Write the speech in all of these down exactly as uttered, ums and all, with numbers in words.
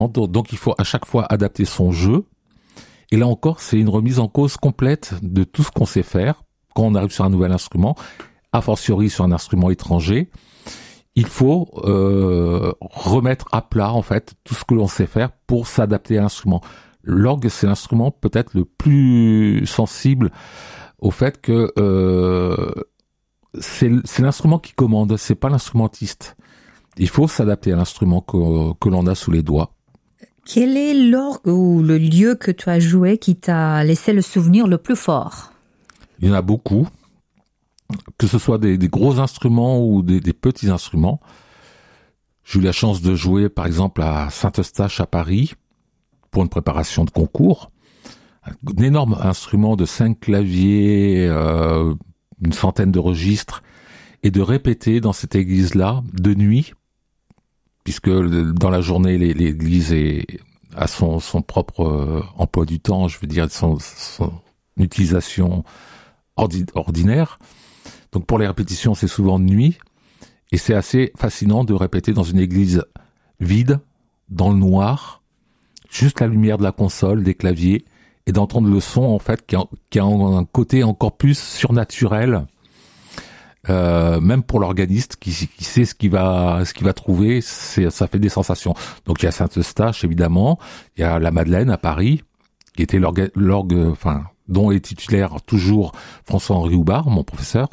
Donc il faut à chaque fois adapter son jeu. Et là encore, c'est une remise en cause complète de tout ce qu'on sait faire quand on arrive sur un nouvel instrument, a fortiori sur un instrument étranger. Il faut euh, remettre à plat en fait tout ce que l'on sait faire pour s'adapter à l'instrument. L'orgue, c'est l'instrument peut-être le plus sensible au fait que euh, c'est, c'est l'instrument qui commande, c'est pas l'instrumentiste. Il faut s'adapter à l'instrument que, que l'on a sous les doigts. Quel est l'orgue ou le lieu que tu as joué qui t'a laissé le souvenir le plus fort? Il y en a beaucoup, que ce soit des, des gros instruments ou des, des petits instruments. J'ai eu la chance de jouer par exemple à Saint-Eustache à Paris pour une préparation de concours. Un énorme instrument de cinq claviers, euh, une centaine de registres, et de répéter dans cette église-là de nuit, puisque dans la journée, l'église est, a son, son propre euh, emploi du temps, je veux dire, son, son utilisation ordi, ordinaire. Donc pour les répétitions, c'est souvent de nuit, et c'est assez fascinant de répéter dans une église vide, dans le noir, juste la lumière de la console, des claviers, et d'entendre le son en fait qui a, qui a un côté encore plus surnaturel. Euh, même pour l'organiste qui, qui sait ce qu'il va ce qu'il va trouver, c'est, ça fait des sensations. Donc il y a Saint-Eustache évidemment, il y a la Madeleine à Paris qui était l'orgue, l'orgue enfin dont est titulaire toujours François-Henri Houbard, mon professeur.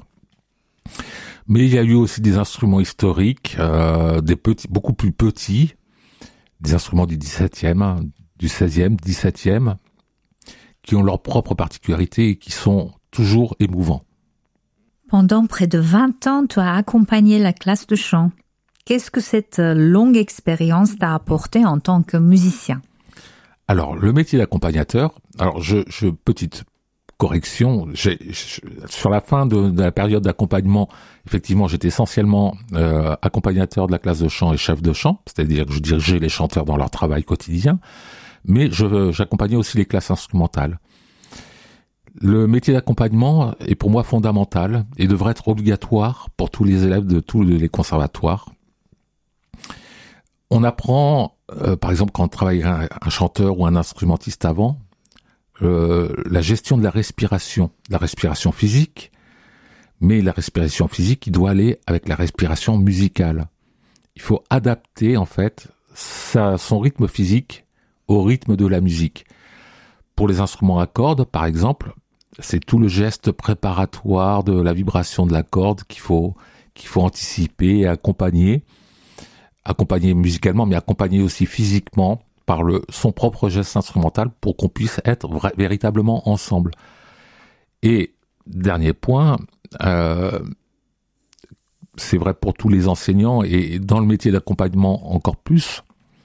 Mais il y a eu aussi des instruments historiques, euh, des petits, beaucoup plus petits, des instruments du dix-septième, du seizième, dix-septième, qui ont leurs propres particularités et qui sont toujours émouvants. Pendant près de vingt ans, tu as accompagné la classe de chant. Qu'est-ce que cette longue expérience t'a apporté en tant que musicien? Alors, le métier d'accompagnateur, alors je, je petite correction, j'ai, je, sur la fin de, de la période d'accompagnement, effectivement, j'étais essentiellement euh, accompagnateur de la classe de chant et chef de chant, c'est-à-dire que je dirigeais les chanteurs dans leur travail quotidien, mais je, j'accompagnais aussi les classes instrumentales. Le métier d'accompagnement est pour moi fondamental et devrait être obligatoire pour tous les élèves de tous les conservatoires. On apprend, euh, par exemple, quand on travaille un, un chanteur ou un instrumentiste avant, euh, la gestion de la respiration, la respiration physique, mais la respiration physique qui doit aller avec la respiration musicale. Il faut adapter en fait sa, son rythme physique au rythme de la musique. Pour les instruments à cordes, par exemple, c'est tout le geste préparatoire de la vibration de la corde qu'il faut qu'il faut anticiper et accompagner, accompagner musicalement, mais accompagner aussi physiquement par le son propre geste instrumental pour qu'on puisse être vra- véritablement ensemble. Et dernier point, euh, c'est vrai pour tous les enseignants et dans le métier d'accompagnement encore plus.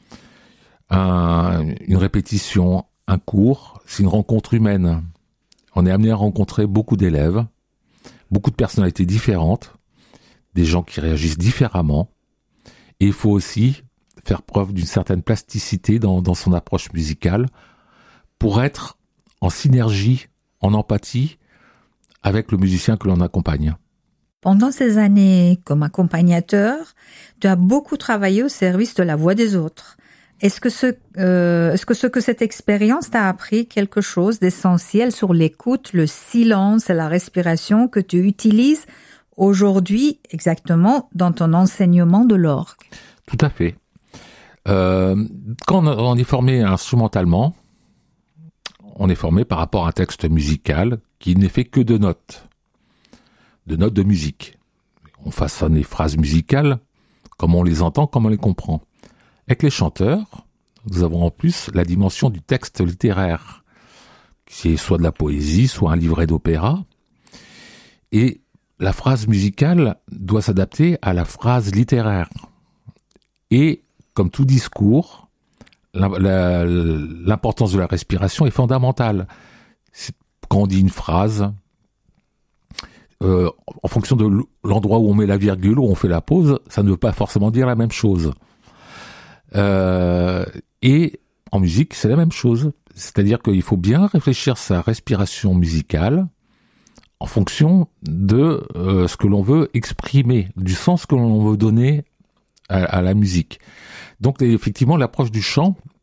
Un, une répétition, un cours, c'est une rencontre humaine. On est amené à rencontrer beaucoup d'élèves, beaucoup de personnalités différentes, des gens qui réagissent différemment. Et il faut aussi faire preuve d'une certaine plasticité dans, dans son approche musicale pour être en synergie, en empathie avec le musicien que l'on accompagne. Pendant ces années comme accompagnateur, tu as beaucoup travaillé au service de la voix des autres. Est-ce que ce, euh, est-ce que ce que cette expérience t'a appris quelque chose d'essentiel sur l'écoute, le silence et la respiration que tu utilises aujourd'hui exactement dans ton enseignement de l'orgue? Tout à fait. Euh, quand on est formé instrumentalement, on est formé par rapport à un texte musical qui n'est fait que de notes, de notes de musique. On façonne les phrases musicales comme on les entend, comme on les comprend. Avec les chanteurs, nous avons en plus la dimension du texte littéraire, qui est soit de la poésie, soit un livret d'opéra. Et la phrase musicale doit s'adapter à la phrase littéraire. Et, comme tout discours, la, la, l'importance de la respiration est fondamentale. C'est, quand on dit une phrase, euh, en fonction de l'endroit où on met la virgule, où on fait la pause, ça ne veut pas forcément dire la même chose. Euh, et en musique, c'est la même chose. C'est-à-dire qu'il faut bien réfléchir sa respiration musicale en fonction de euh, ce que l'on veut exprimer, du sens que l'on veut donner à, à la musique. Donc effectivement, l'approche du chant